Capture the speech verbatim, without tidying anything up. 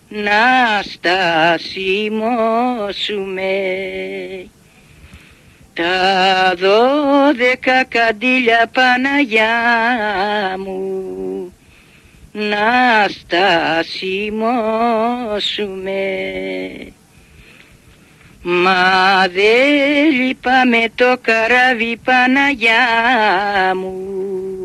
να στασιμώσουμε. Τα δώδεκα καντήλια Παναγιά μου να στασιμώσουμε. Μα δεν λείπαμε το καράβι Παναγιά μου